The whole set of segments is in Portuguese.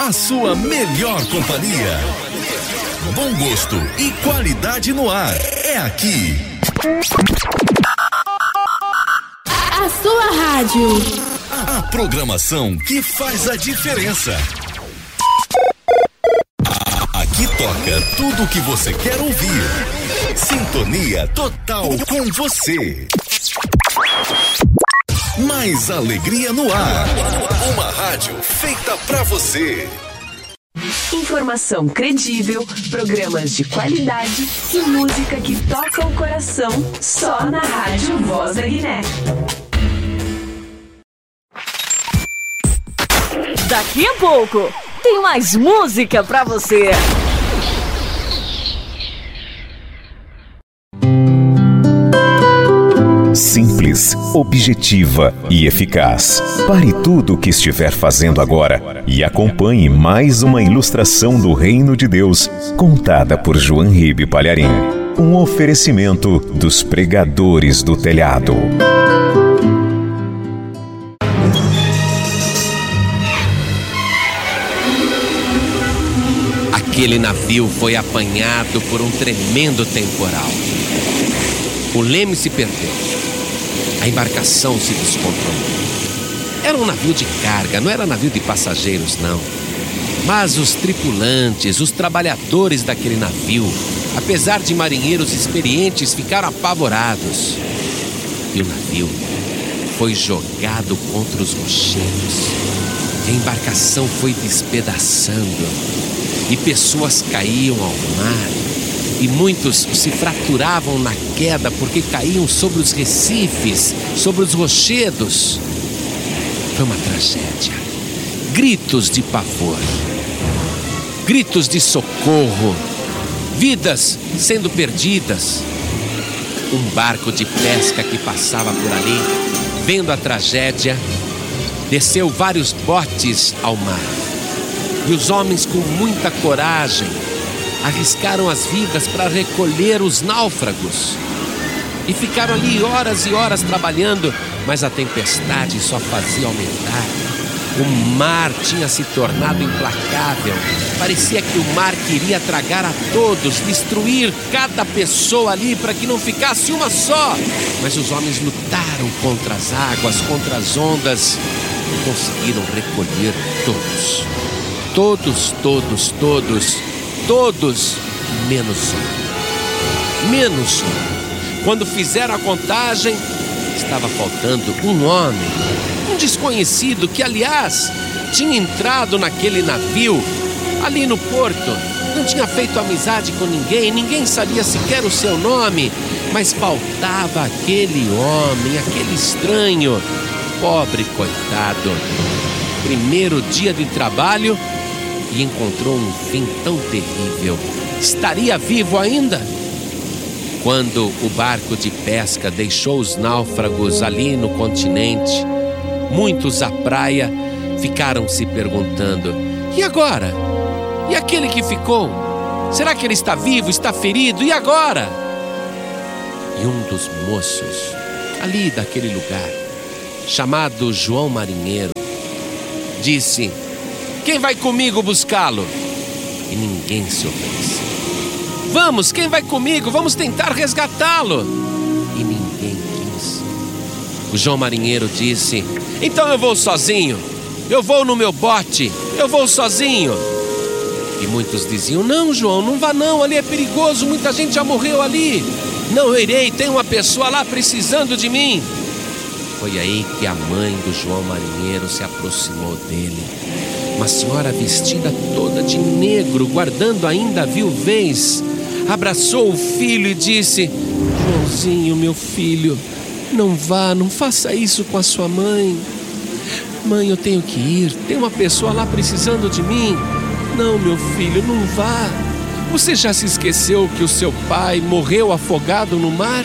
a sua melhor companhia. Bom gosto e qualidade no ar. É aqui. A sua rádio. A programação que faz a diferença. Aqui toca tudo o que você quer ouvir. Sintonia total com você. Mais alegria no ar. Uma rádio feita pra você. Informação credível, programas de qualidade e música que toca o coração só na Rádio Voz da Guiné. Daqui a pouco tem mais música pra você. Simples, objetiva e eficaz. Pare tudo o que estiver fazendo agora e acompanhe mais uma ilustração do Reino de Deus, contada por João Ribe Palharim. Um oferecimento dos pregadores do telhado. Aquele navio foi apanhado por um tremendo temporal. O leme se perdeu. A embarcação se descontrolou. Era um navio de carga, não era navio de passageiros, não. Mas os tripulantes, os trabalhadores daquele navio, apesar de marinheiros experientes, ficaram apavorados. E o navio foi jogado contra os rochedos. E a embarcação foi despedaçando. E pessoas caíam ao mar. E muitos se fraturavam na queda porque caíam sobre os recifes, sobre os rochedos. Foi uma tragédia. Gritos de pavor, gritos de socorro, vidas sendo perdidas. Um barco de pesca que passava por ali, vendo a tragédia, desceu vários botes ao mar. E os homens, com muita coragem, arriscaram as vidas para recolher os náufragos. E ficaram ali horas e horas trabalhando, mas a tempestade só fazia aumentar. O mar tinha se tornado implacável. Parecia que o mar queria tragar a todos, destruir cada pessoa ali para que não ficasse uma só. Mas os homens lutaram contra as águas, contra as ondas e conseguiram recolher todos. Todos, menos um. Menos um. Quando fizeram a contagem, estava faltando um homem, um desconhecido que, aliás, tinha entrado naquele navio, ali no porto. Não tinha feito amizade com ninguém, ninguém sabia sequer o seu nome, mas faltava aquele homem, aquele estranho. Pobre coitado. Primeiro dia de trabalho, e encontrou um fim tão terrível. Estaria vivo ainda? Quando o barco de pesca deixou os náufragos ali no continente, muitos à praia ficaram se perguntando: e agora? E aquele que ficou? Será que ele está vivo, está ferido? E agora? E um dos moços ali daquele lugar, chamado João Marinheiro, disse: quem vai comigo buscá-lo? E ninguém se ofereceu. Vamos, quem vai comigo? Vamos tentar resgatá-lo. E ninguém quis. O João Marinheiro disse: então eu vou sozinho. Eu vou no meu bote. Eu vou sozinho. E muitos diziam: não, João, não vá não. Ali é perigoso, muita gente já morreu ali. Não, eu irei, tem uma pessoa lá precisando de mim. Foi aí que a mãe do João Marinheiro se aproximou dele. Uma senhora vestida toda de negro, guardando ainda a viuvez, abraçou o filho e disse: Joãozinho, meu filho, não vá, não faça isso com a sua mãe. Mãe, eu tenho que ir, tem uma pessoa lá precisando de mim. Não, meu filho, não vá. Você já se esqueceu que o seu pai morreu afogado no mar?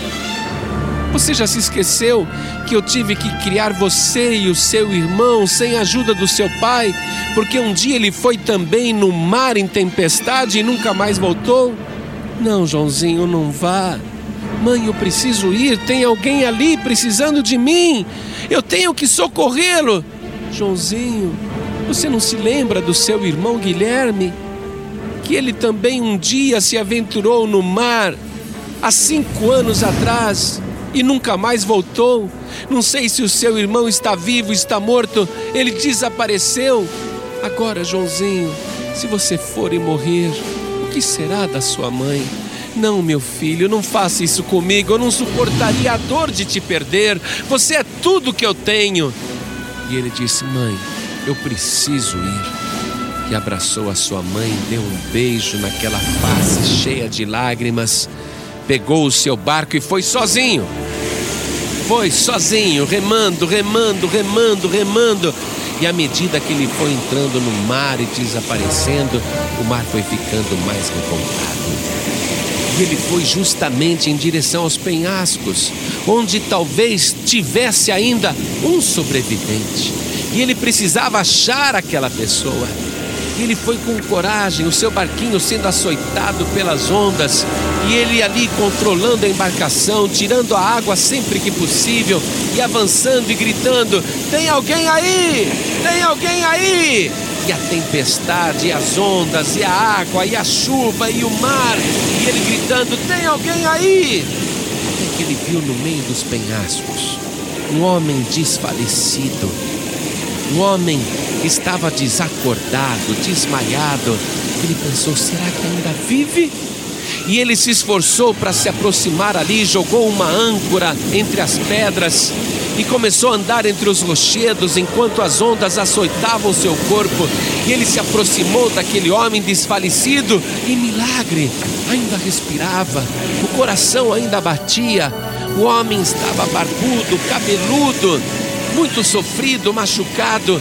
Você já se esqueceu que eu tive que criar você e o seu irmão sem a ajuda do seu pai, porque um dia ele foi também no mar em tempestade e nunca mais voltou? Não, Joãozinho, não vá. Mãe, eu preciso ir, tem alguém ali precisando de mim. Eu tenho que socorrê-lo. Joãozinho, Você não se lembra do seu irmão Guilherme? Que ele também um dia se aventurou no mar, há 5 anos atrás, e nunca mais voltou. Não sei se o seu irmão está vivo, está morto, ele desapareceu. Agora, Joãozinho, se você for e morrer, o que será da sua mãe? Não, meu filho, não faça isso comigo, eu não suportaria a dor de te perder. Você é tudo que eu tenho. E ele disse: mãe, eu preciso ir. E abraçou a sua mãe, deu um beijo naquela face cheia de lágrimas, pegou o seu barco e foi sozinho. Foi sozinho, remando. E à medida que ele foi entrando no mar e desaparecendo, o mar foi ficando mais revoltado. E ele foi justamente em direção aos penhascos, onde talvez tivesse ainda um sobrevivente. E ele precisava achar aquela pessoa. E ele foi com coragem, o seu barquinho sendo açoitado pelas ondas, e ele ali controlando a embarcação, tirando a água sempre que possível, e avançando e gritando: tem alguém aí? Tem alguém aí? E a tempestade, e as ondas, e a água, e a chuva, e o mar, e ele gritando: tem alguém aí? Até que ele viu no meio dos penhascos um homem desfalecido, um homem que estava desacordado, desmaiado. Ele pensou: será que ainda vive? E ele se esforçou para se aproximar ali, jogou uma âncora entre as pedras e começou a andar entre os rochedos enquanto as ondas açoitavam o seu corpo. E ele se aproximou daquele homem desfalecido e, milagre, ainda respirava, o coração ainda batia. O homem estava barbudo, cabeludo, muito sofrido, machucado.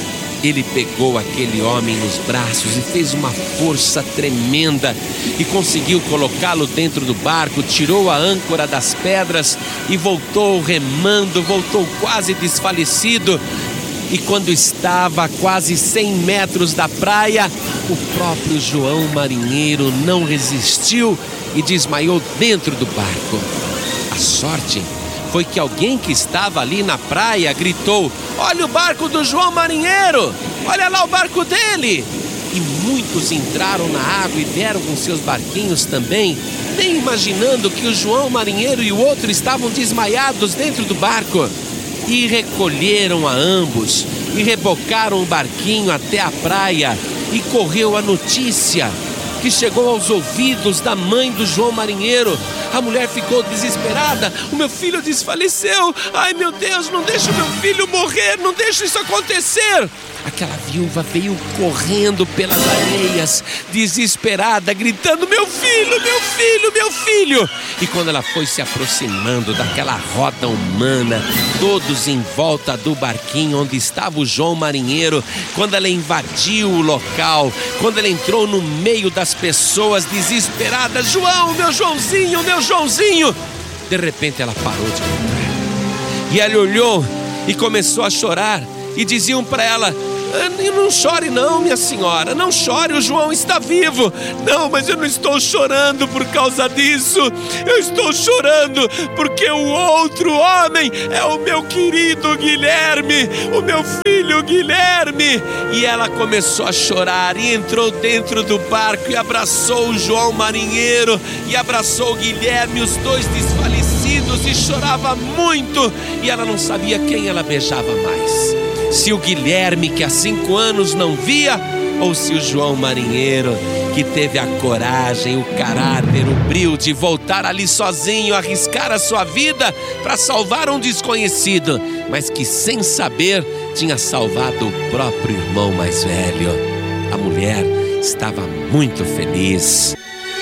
Ele pegou aquele homem nos braços e fez uma força tremenda e conseguiu colocá-lo dentro do barco, tirou a âncora das pedras e voltou remando, voltou quase desfalecido. E quando estava a quase 100 metros da praia, o próprio João marinheiro não resistiu e desmaiou dentro do barco. A sorte foi que alguém que estava ali na praia gritou: olha o barco do João marinheiro, olha lá o barco dele. E muitos entraram na água e vieram com seus barquinhos também, nem imaginando que o João marinheiro e o outro estavam desmaiados dentro do barco. E recolheram a ambos e rebocaram o barquinho até a praia. E correu a notícia que chegou aos ouvidos da mãe do João marinheiro. A mulher ficou desesperada: o meu filho desfaleceu, ai meu Deus, não deixa o meu filho morrer, não deixa isso acontecer. Aquela viúva veio correndo pelas areias, desesperada, gritando: meu filho, meu filho, meu filho. E quando ela foi se aproximando daquela roda humana, todos em volta do barquinho onde estava o João marinheiro, quando ela invadiu o local, quando ela entrou no meio das pessoas desesperada: João, meu Joãozinho, meu Joãozinho. De repente ela parou de gritar e ela olhou e começou a chorar. E diziam para ela: não chore não, minha senhora, não chore, o João está vivo. Não, mas eu não estou chorando por causa disso. Eu estou chorando porque o outro homem é o meu querido Guilherme, o meu filho Guilherme. E ela começou a chorar e entrou dentro do barco e abraçou o João marinheiro e abraçou o Guilherme, os dois desfalecidos, e chorava muito. E ela não sabia quem ela beijava mais, se o Guilherme, que há 5 anos não via, ou se o João marinheiro, que teve a coragem, o caráter, o brio de voltar ali sozinho, arriscar a sua vida para salvar um desconhecido, mas que sem saber tinha salvado o próprio irmão mais velho. A mulher estava muito feliz.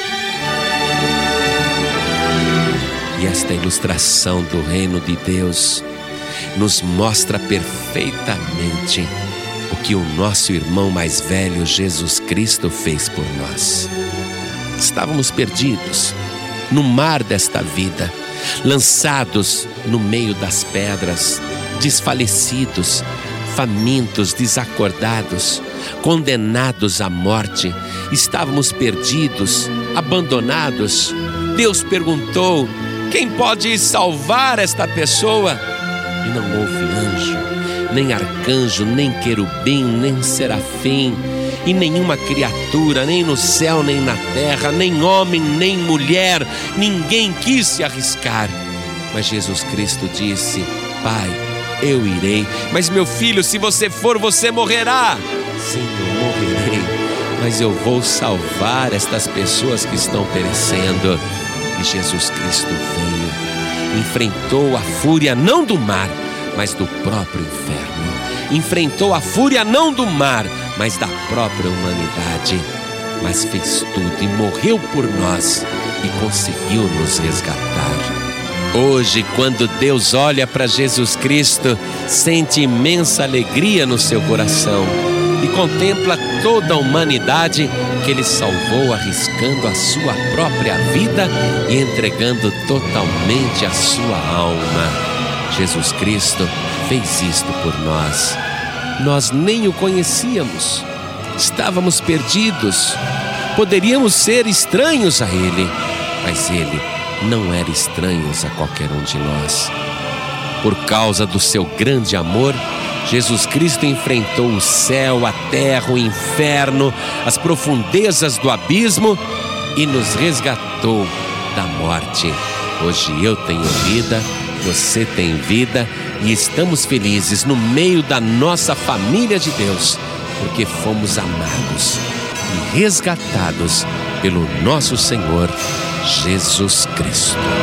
E esta ilustração do reino de Deus nos mostra perfeitamente o que o nosso irmão mais velho, Jesus Cristo, fez por nós. Estávamos perdidos no mar desta vida, lançados no meio das pedras, desfalecidos, famintos, desacordados, condenados à morte. Estávamos perdidos, abandonados. Deus perguntou: quem pode salvar esta pessoa? E não houve anjo, nem arcanjo, nem querubim, nem serafim, e nenhuma criatura, nem no céu, nem na terra, nem homem, nem mulher, ninguém quis se arriscar. Mas Jesus Cristo disse: Pai, eu irei, mas meu filho, se você for, você morrerá. Sim, eu morrerei, mas eu vou salvar estas pessoas que estão perecendo. E Jesus Cristo veio, enfrentou a fúria não do mar, mas do próprio inferno. Enfrentou a fúria não do mar, mas da própria humanidade. Mas fez tudo e morreu por nós e conseguiu nos resgatar. Hoje, quando Deus olha para Jesus Cristo, sente imensa alegria no seu coração e contempla toda a humanidade que Ele salvou, arriscando a sua própria vida e entregando totalmente a sua alma. Jesus Cristo fez isto por nós. Nós nem o conhecíamos, estávamos perdidos, poderíamos ser estranhos a Ele, mas Ele não era estranho a qualquer um de nós. Por causa do seu grande amor, Jesus Cristo enfrentou o céu, a terra, o inferno, as profundezas do abismo e nos resgatou da morte. Hoje eu tenho vida, você tem vida e estamos felizes no meio da nossa família de Deus, porque fomos amados e resgatados pelo nosso Senhor Jesus Cristo.